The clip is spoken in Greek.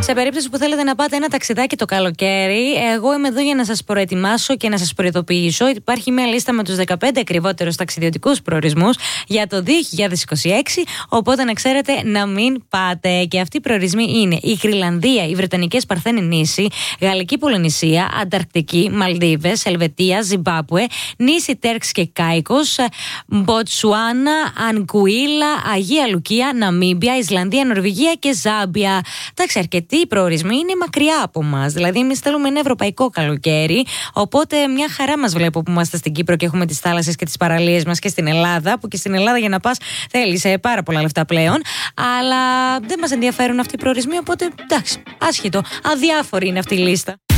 Σε περίπτωση που θέλετε να πάτε ένα ταξιδάκι το καλοκαίρι, εγώ είμαι εδώ για να σας προετοιμάσω και να σας προειδοποιήσω. Υπάρχει μια λίστα με τους 15 ακριβότερους ταξιδιωτικούς προορισμούς για το 2026. Οπότε να ξέρετε να μην πάτε. Και αυτοί οι προορισμοί είναι η Γροιλανδία, οι Βρετανικές Παρθένοι νήσοι, Γαλλική Πολυνησία, Ανταρκτική, Μαλδίβες, Ελβετία, Ζιμπάμπουε, νήσι Τέρκς και Κάικος, Μποτσουάνα, Ανγκουίλα, Αγία Λουκία, Ναμίμπια, Ισλανδία, Νορβηγία και Ζάμπια. Εντάξει, αρκετοί προορισμοί είναι μακριά από μας. Δηλαδή, εμείς θέλουμε ένα ευρωπαϊκό καλοκαίρι. Οπότε, μια χαρά μας βλέπω που είμαστε στην Κύπρο και έχουμε τις θάλασσες και τις παραλίες μας και στην Ελλάδα. Που και στην Ελλάδα για να πας θέλεις πάρα πολλά λεφτά πλέον. Αλλά δεν μας ενδιαφέρουν αυτοί οι προορισμοί. Οπότε, εντάξει, άσχετο. Αδιάφορη είναι αυτή η λίστα.